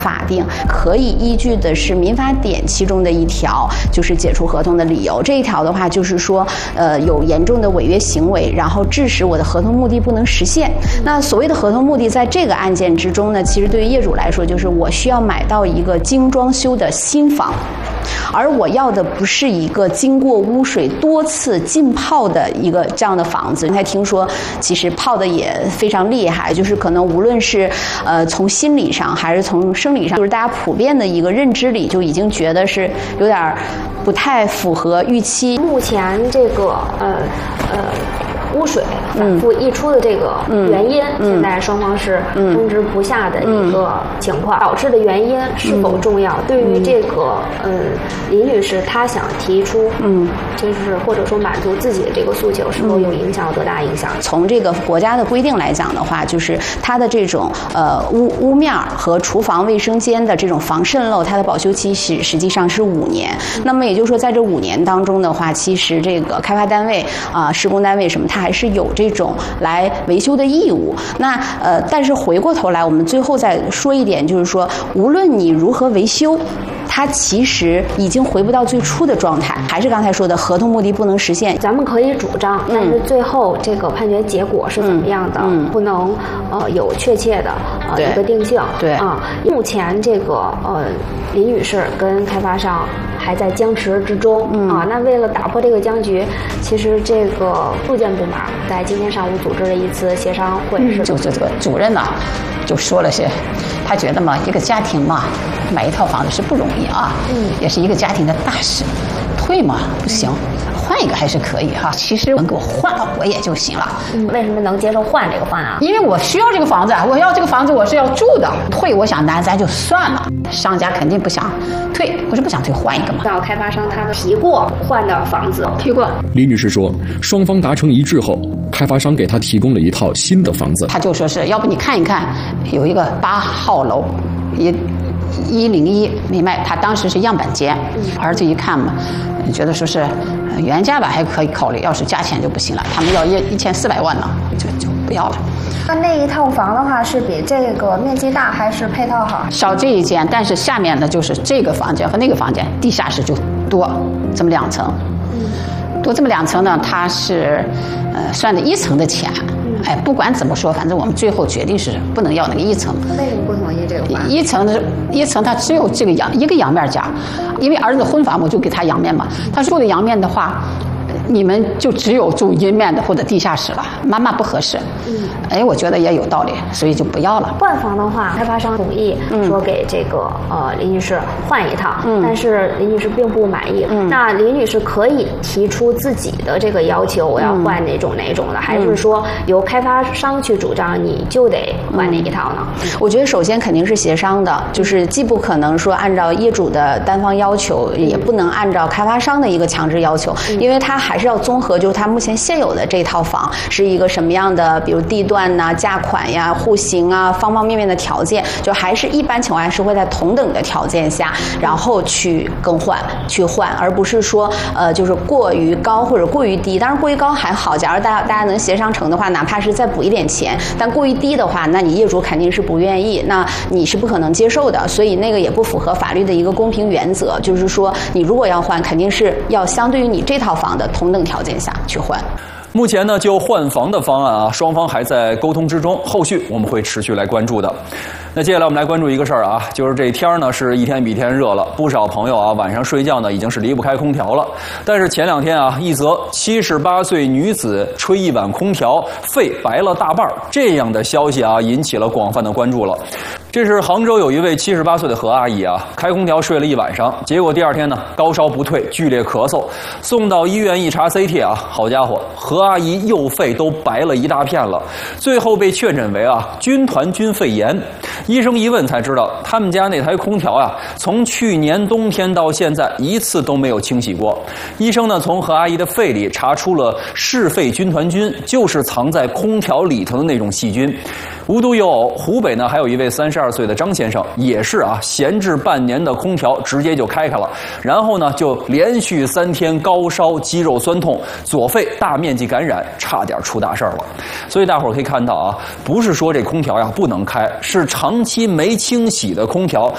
法定可以依据的是民法典其中的一条，就是解除合同的理由。这一条的话，就是说，有严重的违约行为，然后致使我的合同目的不能实现。那所谓的合同目的，在这个案件之中呢，其实对于业主来说，就是我需要买到一个精装修的新房，而我要的不是一个经过污水多次浸泡的一个这样的房子。还听说，其实泡的也非常厉害，就是可能无论是从心理上还是从生理上，就是大家普遍的一个认知里就已经觉得是有点不太符合预期。 目前这个污水反复溢出的这个原因，现在双方是争执不下的一个情况。导致的原因是否重要？对于这个林女士，她想提出就是或者说满足自己的这个诉求，是否有影响，有多大影响？ 从这个国家的规定来讲的话，就是它的这种屋面和厨房卫生间的这种防渗漏，它的保修期实际上是5年。那么也就是说，在这5年当中的话，其实这个开发单位施工单位什么，它还是有这种来维修的义务。那但是回过头来，我们最后再说一点，就是说，无论你如何维修，它其实已经回不到最初的状态。还是刚才说的，合同目的不能实现。 咱们可以主张，但是最后这个判决结果是怎么样的，不能有确切的一个定性。 对目前这个林女士跟开发商还在僵持之中那为了打破这个僵局，其实这个住建部门在今天上午组织了一次协商会。 就这个主任呢，就说了些，他觉得嘛，一个家庭嘛，买一套房子是不容易啊，也是一个家庭的大事，退嘛不行，换一个还是可以哈。其实能给我换了我也就行了。 为什么能接受换这个方案？ 因为我需要这个房子，我要这个房子我是要住的，退我想咱就算了，商家肯定不想退，不是不想退，换一个嘛。 到开发商他们提过换的房子， 提过。 李女士说，双方达成一致后，开发商给她提供了一套新的房子。 他就说是要不你看一看，有一个8号楼101没卖，他当时是样板间，儿子一看嘛，觉得说是原价吧还可以考虑，要是加钱就不行了，他们要1400万呢，就不要了。 那一套房的话是比这个面积大还是配套好？ 少这一间，但是下面呢就是这个房间和那个房间，地下室就多这么2层，多这么2层呢，它是算的1层的钱。哎，不管怎么说，反正我们最后决定是不能要那个1层。 为什么不同意这个方案 ？1层它只有这个一个阳面家，因为儿子婚房我就给他阳面嘛，他住的阳面的话，你们就只有住阴面的或者地下室了，妈妈不合适。哎，我觉得也有道理，所以就不要了。 换房的话，开发商同意说给这个林女士换一套，但是林女士并不满意。那林女士可以提出自己的这个要求，我要换哪种的，还是说由开发商去主张你就得换哪一套呢？ 我觉得首先肯定是协商的，就是既不可能说按照业主的单方要求，也不能按照开发商的一个强制要求，因为他还是要综合，就是他目前现有的这套房是一个什么样的，比如地段呐、价款呀、户型啊，方方面面的条件，就还是一般情况下是会在同等的条件下，然后去更换、去换，而不是说就是过于高或者过于低。当然过于高还好，假如大家能协商成的话，哪怕是再补一点钱，但过于低的话，那你业主肯定是不愿意，那你是不可能接受的，所以那个也不符合法律的一个公平原则，就是说你如果要换，肯定是要相对于你这套房的同等条件下去换。 目前呢，就换房的方案双方还在沟通之中，后续我们会持续来关注的。那接下来我们来关注一个事儿就是这天呢是一天比一天热了，不少朋友晚上睡觉呢已经是离不开空调了。但是前2天一则78岁女子吹一晚空调肺白了大半，这样的消息引起了广泛的关注了。这是杭州有一位78岁的何阿姨开空调睡了一晚上，结果第2天呢高烧不退，剧烈咳嗽，送到医院一查 CT 好家伙，何阿姨右肺都白了一大片了，最后被确诊为军团菌肺炎。医生一问才知道，他们家那台空调从去年冬天到现在一次都没有清洗过。医生呢从何阿姨的肺里查出了嗜肺军团菌，就是藏在空调里头的那种细菌。无独有偶，湖北呢还有一位32岁的张先生，也是闲置半年的空调直接就开了，然后呢就连续3天高烧、肌肉酸痛、左肺大面积感染，差点出大事了。所以大伙儿可以看到不是说这空调不能开，是长期没清洗的空调